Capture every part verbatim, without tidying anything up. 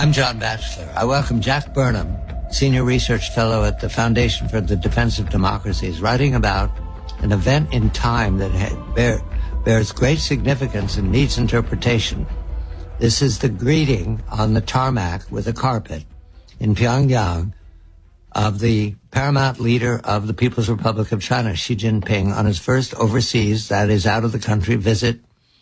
I'm John Batchelor. I welcome Jack Burnham, Senior Research Fellow at the Foundation for the Defense of Democracies, writing about an event in time that bear, bears great significance and needs interpretation. This is the greeting on the tarmac with a carpet in Pyongyang of the paramount leader of the People's Republic of China, Xi Jinping, on his first overseas, that is out of the country, visit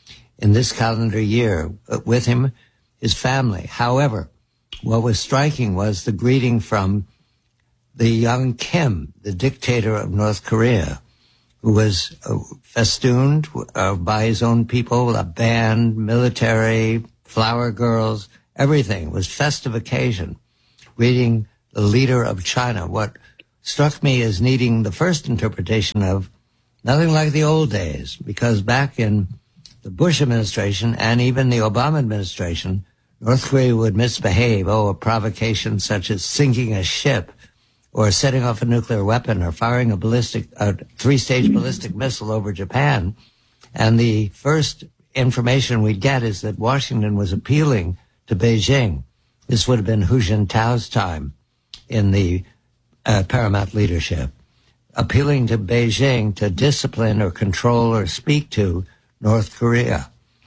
in this calendar year. With him, his family. However, what was striking was the greeting from the young Kim, the dictator of North Korea, who was uh, festooned uh, by his own people, a band, military, flower girls, everything. It was festive occasion. Greeting the leader of China. What struck me as needing the first interpretation of nothing like the old days, because back in the Bush administration and even the Obama administration, North Korea would misbehave. Oh, a provocation such as sinking a ship or setting off a nuclear weapon or firing a ballistic, a three-stage ballistic missile over Japan. And the first information we'd get is that Washington was appealing to Beijing. This would have been Hu Jintao's time in the uh, paramount leadership, appealing to Beijing to discipline or control or speak to North Korea.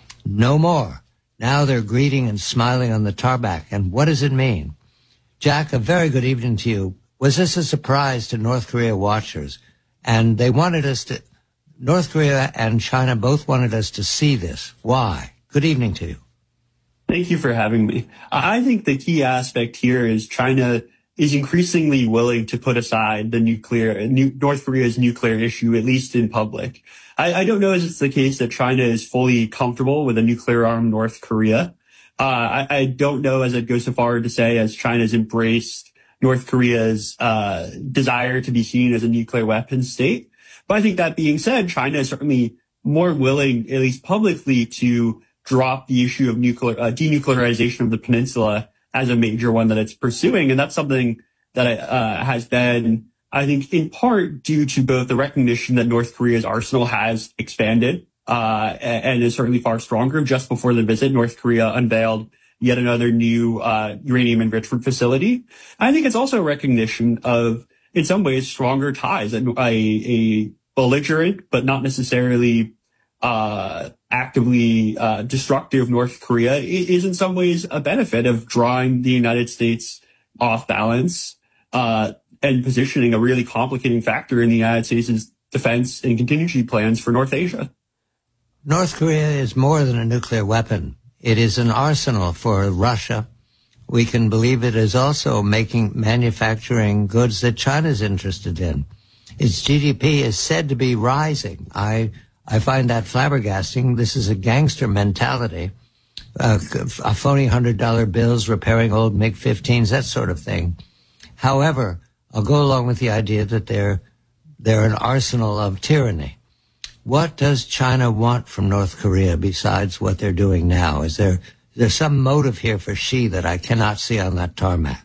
No more. Now they're greeting and smiling on the tarmac. And what does it mean? Jack, a very good evening to you. Was this a surprise to North Korea watchers? And they wanted us to, North Korea and China both wanted us to see this. Why? Good evening to you. Thank you for having me. I think the key aspect here is China is increasingly willing to put aside the nuclear, North Korea's nuclear issue, at least in public. I, I don't know if it's the case that China is fully comfortable with a nuclear-armed North Korea. Uh, I, I don't know as it goes so far to say as China's embraced North Korea's uh, desire to be seen as a nuclear weapons state. But I think that being said, China is certainly more willing, at least publicly, to drop the issue of nuclear uh, denuclearization of the peninsula as a major one that it's pursuing. And that's something that uh, has been, I think, in part due to both the recognition that North Korea's arsenal has expanded uh, and is certainly far stronger. Just before the visit, North Korea unveiled yet another new uh, uranium enrichment facility. I think it's also a recognition of, in some ways, stronger ties. A, a belligerent, but not necessarily uh actively uh destructive North Korea is in some ways a benefit of drawing the United States off balance uh and positioning a really complicating factor in the United States' defense and contingency plans for North Asia. North Korea is more than a nuclear weapon. It is an arsenal for Russia. We can believe it is also making manufacturing goods that China's interested in. Its G D P is said to be rising. I I find that flabbergasting. This is a gangster mentality. Uh, phony one hundred dollar bills, repairing old MiG fifteens, that sort of thing. However, I'll go along with the idea that they're, they're an arsenal of tyranny. What does China want from North Korea besides what they're doing now? Is there, is there some motive here for Xi that I cannot see on that tarmac?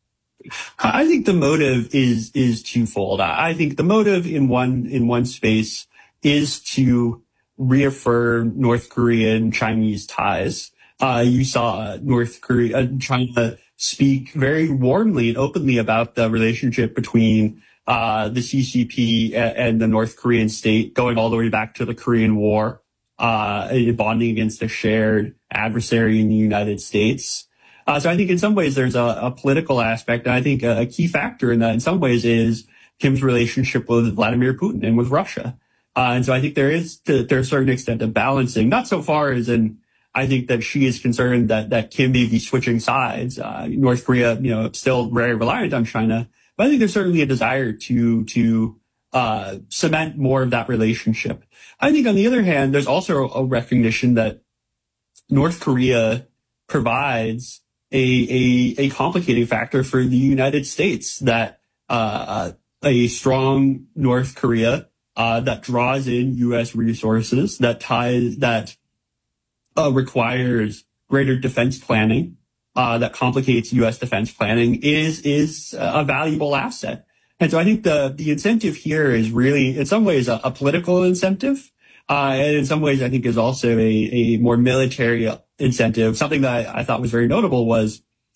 I think the motive is, is twofold. I think the motive in one, in one space is to reaffirm North Korean Chinese ties. Uh, you saw North Korea, China speak very warmly and openly about the relationship between uh, the C C P and the North Korean state, going all the way back to the Korean War, uh, bonding against a shared adversary in the United States. Uh, so I think in some ways there's a, a political aspect, and I think a, a key factor in that in some ways is Kim's relationship with Vladimir Putin and with Russia. Uh, and so I think there is, to, to a certain extent, a balancing, not so far as in, I think that she is concerned that, that Kim may be switching sides. Uh, North Korea, you know, still very reliant on China, but I think there's certainly a desire to, to, uh, cement more of that relationship. I think on the other hand, there's also a recognition that North Korea provides a, a, a complicating factor for the United States, that, uh, a strong North Korea Uh, that draws in U S resources, that ties, that uh, requires greater defense planning, uh, that complicates U S defense planning, is is a valuable asset. And so I think the the incentive here is really, in some ways, a, a political incentive, uh, and in some ways, I think is also a, a more military incentive. Something that I, I thought was very notable was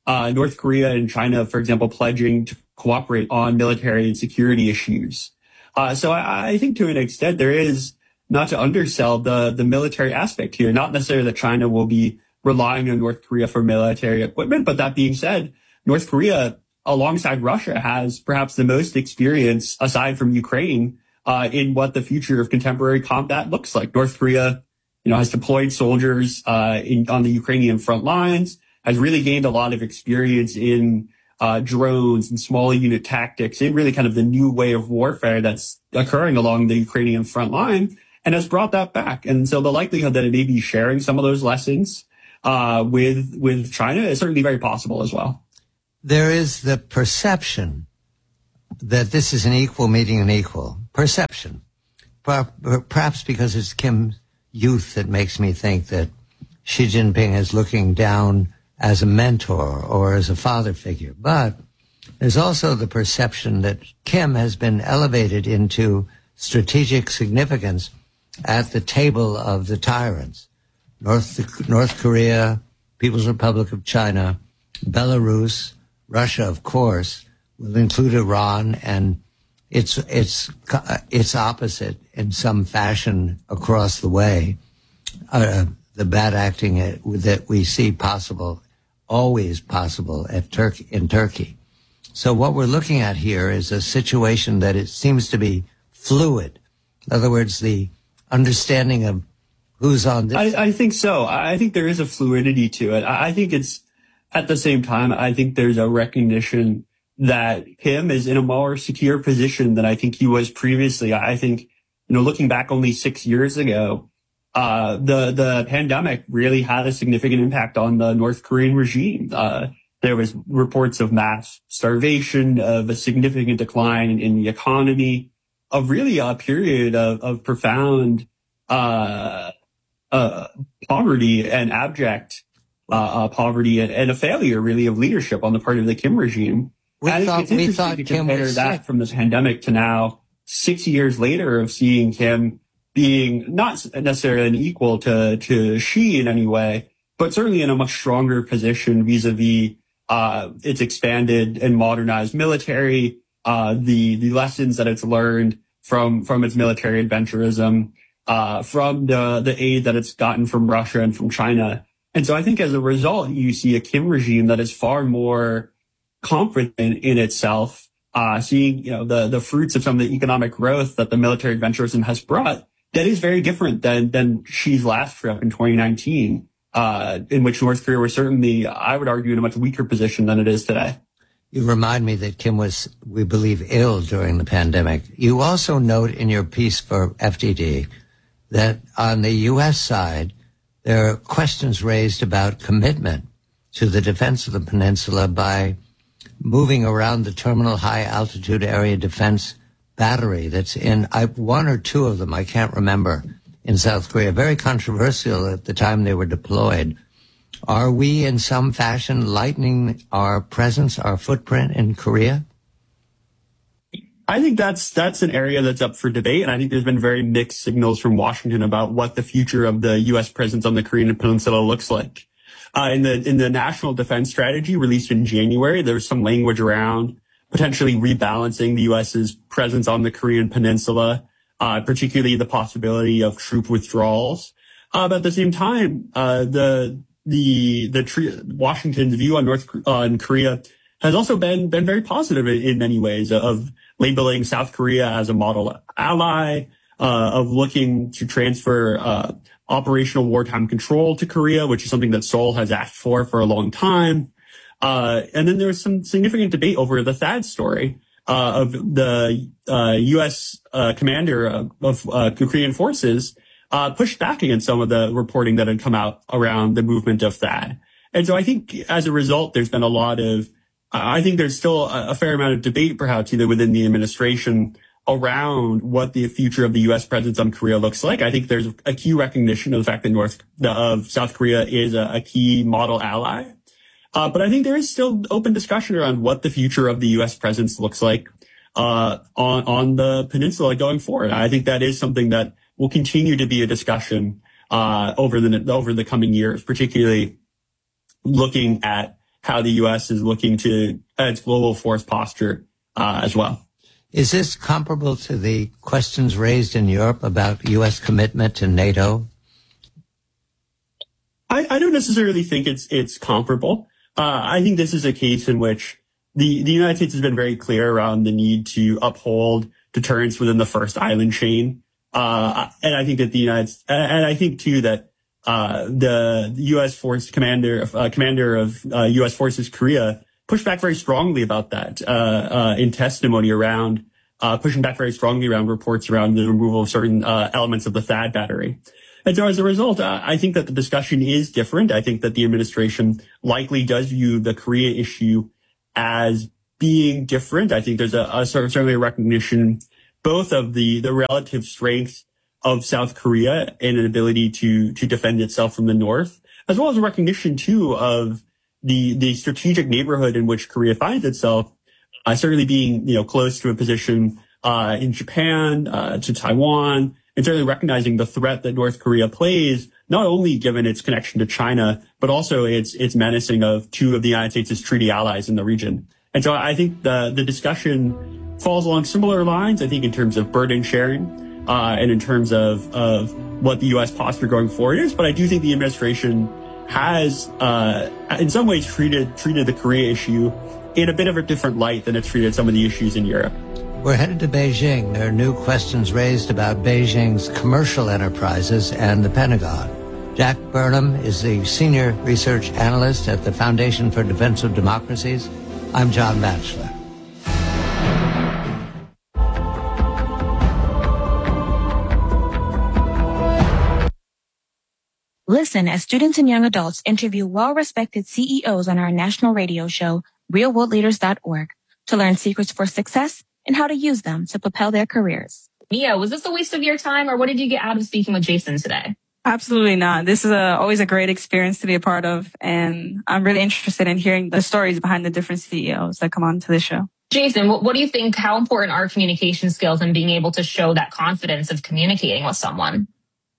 uh, North Korea and China, for example, pledging to cooperate on military and security issues. Uh, so I, I think to an extent there is, not to undersell the, the military aspect here, not necessarily that China will be relying on North Korea for military equipment, but that being said, North Korea, alongside Russia, has perhaps the most experience, aside from Ukraine, uh, in what the future of contemporary combat looks like. North Korea, you know, has deployed soldiers uh, in, on the Ukrainian front lines, has really gained a lot of experience in uh, drones and small unit tactics, in really kind of the new way of warfare that's occurring along the Ukrainian front line, and has brought that back. And so the likelihood that it may be sharing some of those lessons uh, with with China is certainly very possible as well. There is the perception that this is an equal meeting an equal. Perception. Perhaps because it's Kim's youth that makes me think that Xi Jinping is looking down as a mentor or as a father figure. But there's also the perception that Kim has been elevated into strategic significance at the table of the tyrants. North, North Korea, People's Republic of China, Belarus, Russia, of course, will include Iran, and it's, it's, it's opposite in some fashion across the way. Uh, the bad acting that we see possible, always possible at Turkey, in Turkey. So what we're looking at here is a situation that it seems to be fluid. In other words, the understanding of who's on this. I, I think so. I think there is a fluidity to it. I think it's, at the same time, I think there's a recognition that Kim is in a more secure position than I think he was previously. I think, you know, looking back only six years ago, uh, the, the pandemic really had a significant impact on the North Korean regime. Uh, there was reports of mass starvation, of a significant decline in, in the economy, of really a period of, of profound, uh, uh, poverty and abject, uh, uh poverty and, and a failure really of leadership on the part of the Kim regime. We I thought, think it's interesting we thought to Kim compare was that sick. from the pandemic to now, six years later, of seeing Kim being not necessarily an equal to, to Xi in any way, but certainly in a much stronger position vis-a-vis, uh, its expanded and modernized military, uh, the, the lessons that it's learned from, from its military adventurism, uh, from the, the aid that it's gotten from Russia and from China. And so I think as a result, you see a Kim regime that is far more confident in itself, uh, seeing, you know, the, the fruits of some of the economic growth that the military adventurism has brought. That is very different than, than Xi's last trip in twenty nineteen, uh, in which North Korea was certainly, I would argue, in a much weaker position than it is today. You remind me that Kim was, we believe, ill during the pandemic. You also note in your piece for F D D that on the U S side, there are questions raised about commitment to the defense of the peninsula by moving around the terminal high altitude area defense battery that's in I, one or two of them, I can't remember, in South Korea. Very controversial at the time they were deployed. Are we in some fashion lightening our presence, our footprint in Korea? I think that's that's an area that's up for debate, and I think there's been very mixed signals from Washington about what the future of the U S presence on the Korean Peninsula looks like. Uh, in the in the National Defense Strategy released in January, there was some language around potentially rebalancing the U S's presence on the Korean Peninsula, uh, particularly the possibility of troop withdrawals. Uh, but at the same time, uh, the the the tre- Washington's view on North on Korea has also been been very positive in, in many ways, of labeling South Korea as a model ally, uh, of looking to transfer uh, operational wartime control to Korea, which is something that Seoul has asked for for a long time. Uh, and then there was some significant debate over the THAAD story, uh, of the, uh, U S, uh, commander of, of uh, Korean forces, uh, pushed back against some of the reporting that had come out around the movement of THAAD. And so I think as a result, there's been a lot of, I think there's still a, a fair amount of debate, perhaps either within the administration, around what the future of the U S presence on Korea looks like. I think there's a key recognition of the fact that North, the, of South Korea is a, a key model ally. Uh, but I think there is still open discussion around what the future of the U S presence looks like, uh, on, on the peninsula going forward. I think that is something that will continue to be a discussion, uh, over the, over the coming years, particularly looking at how the U S is looking to uh, its global force posture uh, as well. Is this comparable to the questions raised in Europe about U S commitment to NATO? I, I don't necessarily think it's it's comparable. Uh, I think this is a case in which the, the United States has been very clear around the need to uphold deterrence within the first island chain. Uh, and I think that the United, and I think too that, uh, the U S force commander, uh, commander of, uh, U S forces Korea pushed back very strongly about that, uh, uh, in testimony around, uh, pushing back very strongly around reports around the removal of certain, uh, elements of the THAAD battery. And so as a result, uh, I think that the discussion is different. I think that the administration likely does view the Korea issue as being different. I think there's a, a certainly a recognition both of the, the relative strength of South Korea and an ability to, to defend itself from the North, as well as a recognition too of the, the strategic neighborhood in which Korea finds itself, uh, certainly being, you know, close to a position, uh, in Japan, uh, to Taiwan, and certainly recognizing the threat that North Korea plays, not only given its connection to China, but also its, its menacing of two of the United States' treaty allies in the region. And so I think the, the discussion falls along similar lines, I think, in terms of burden sharing, uh, and in terms of, of what the U S posture going forward is. But I do think the administration has, uh, in some ways treated, treated the Korea issue in a bit of a different light than it's treated some of the issues in Europe. We're headed to Beijing. There are new questions raised about Beijing's commercial enterprises and the Pentagon. Jack Burnham is the senior research analyst at the Foundation for Defense of Democracies. I'm John Batchelor. Listen as students and young adults interview well-respected C E Os on our national radio show, real world leaders dot org, to learn secrets for success and how to use them to propel their careers. Mia, was this a waste of your time, or what did you get out of speaking with Jason today? Absolutely not. This is a, always a great experience to be a part of, and I'm really interested in hearing the stories behind the different C E Os that come on to this show. Jason, what, what do you think, how important are communication skills and being able to show that confidence of communicating with someone?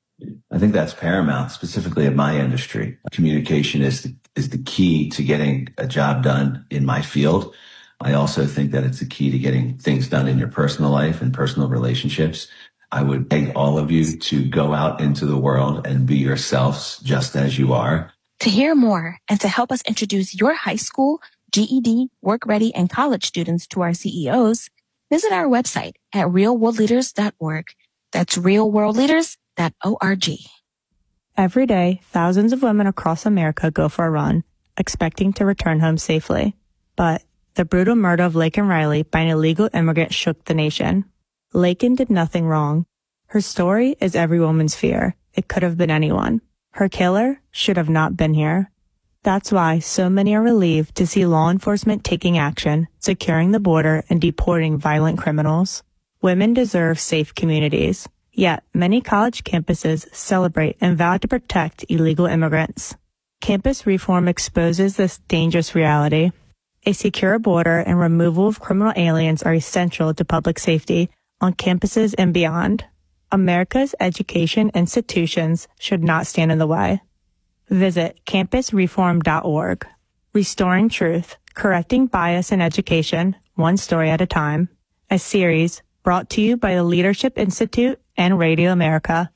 I think that's paramount, specifically in my industry. Communication is the, is the key to getting a job done in my field. I also think that it's the key to getting things done in your personal life and personal relationships. I would beg all of you to go out into the world and be yourselves just as you are. To hear more and to help us introduce your high school, G E D, work ready, and college students to our C E Os, visit our website at real world leaders dot org. That's real world leaders dot org. Every day, thousands of women across America go for a run, expecting to return home safely. But the brutal murder of Laken Riley by an illegal immigrant shook the nation. Laken did nothing wrong. Her story is every woman's fear. It could have been anyone. Her killer should have not been here. That's why so many are relieved to see law enforcement taking action, securing the border, and deporting violent criminals. Women deserve safe communities. Yet, many college campuses celebrate and vow to protect illegal immigrants. Campus reform exposes this dangerous reality. A secure border and removal of criminal aliens are essential to public safety on campuses and beyond. America's education institutions should not stand in the way. Visit campus reform dot org. Restoring Truth, Correcting Bias in Education, One Story at a Time. A series brought to you by the Leadership Institute and Radio America.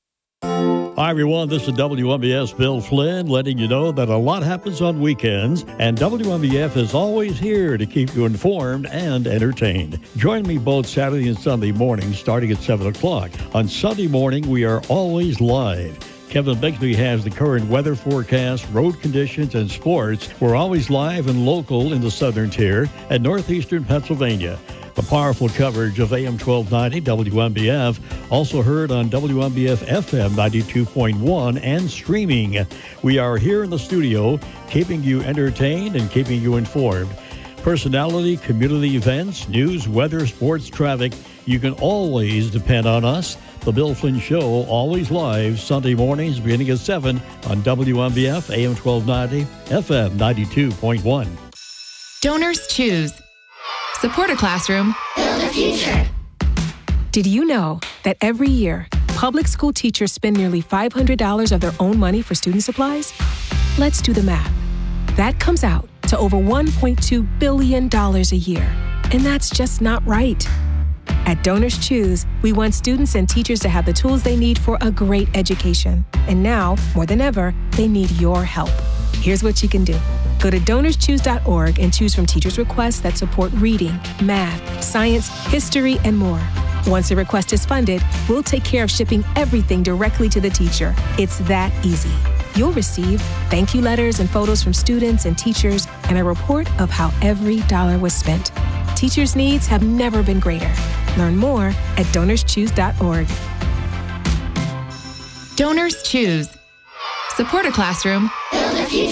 Hi, everyone. This is W M B S Bill Flynn letting you know that a lot happens on weekends, and W M B F is always here to keep you informed and entertained. Join me both Saturday and Sunday mornings starting at seven o'clock. On Sunday morning, we are always live. Kevin Bixby has the current weather forecast, road conditions, and sports. We're always live and local in the southern tier and northeastern Pennsylvania. The powerful coverage of A M twelve ninety W M B F, also heard on W M B F F M ninety-two point one and streaming. We are here in the studio, keeping you entertained and keeping you informed. Personality, community events, news, weather, sports, traffic. You can always depend on us. The Bill Flynn Show, always live, Sunday mornings beginning at seven on W M B F, A M twelve ninety, F M ninety-two point one. Donors choose. Support a classroom. Build a future. Did you know that every year, public school teachers spend nearly five hundred dollars of their own money for student supplies? Let's do the math. That comes out to over one point two billion dollars a year. And that's just not right. At Donors Choose, we want students and teachers to have the tools they need for a great education. And now, more than ever, they need your help. Here's what you can do. Go to donors choose dot org and choose from teachers' requests that support reading, math, science, history, and more. Once a request is funded, we'll take care of shipping everything directly to the teacher. It's that easy. You'll receive thank you letters and photos from students and teachers and a report of how every dollar was spent. Teachers' needs have never been greater. Learn more at donors choose dot org. Donors Choose. Support a classroom